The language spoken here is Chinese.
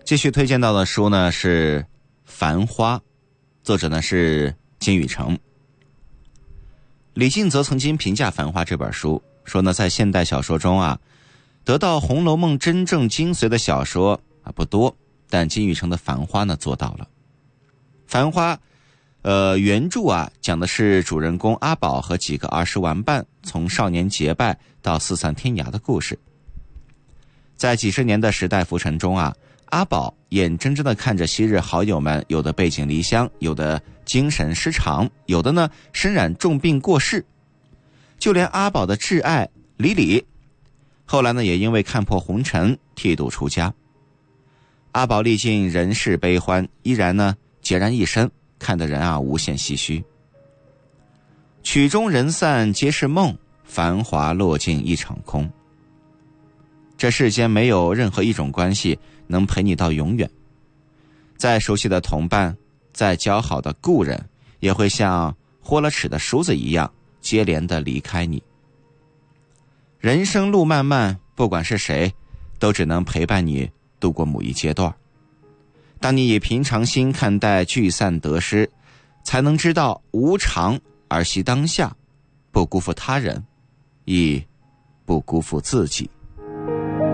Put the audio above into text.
继续推荐到的书呢是《繁花》，作者呢是金宇澄。李靖则曾经评价《繁花》这本书，说呢，在现代小说中啊，得到《红楼梦》真正精髓的小说不多，但金宇澄的《繁花》呢做到了。《繁花》原著啊讲的是主人公阿宝和几个儿时玩伴从少年结拜到四散天涯的故事。在几十年的时代浮沉中啊，阿宝眼睁睁地看着昔日好友们，有的背井离乡，有的精神失常，有的呢身染重病过世。就连阿宝的挚爱李李，后来呢也因为看破红尘剃度出家。阿宝历尽人世悲欢，依然呢孑然一身，看得人啊无限唏嘘。曲终人散皆是梦，繁华落尽一场空。这世间没有任何一种关系能陪你到永远，再熟悉的同伴，再交好的故人，也会像豁了齿的梳子一样接连的离开你。人生路漫漫，不管是谁，都只能陪伴你度过某一阶段。当你以平常心看待聚散得失，才能知道无常而惜当下，不辜负他人，亦不辜负自己。